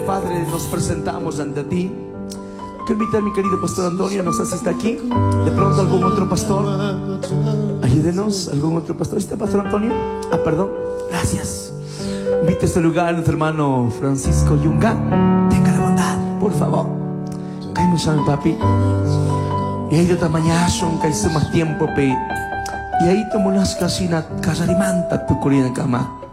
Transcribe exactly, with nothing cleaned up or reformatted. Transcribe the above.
Padre, nos presentamos ante ti. Quiero invitar a mi querido pastor Antonio, no sé si está aquí. De pronto algún otro pastor. Ayúdenos, algún otro pastor. ¿Está pastor Antonio? Ah, perdón. Gracias. Invita a este lugar a nuestro hermano Francisco Yunga. Tenga la bondad, por favor. Cae me llame, papi. Y ahí de otra mañana son que hizo más tiempo, pe. Y ahí tomo las casinas, casarimanta tu corina cama.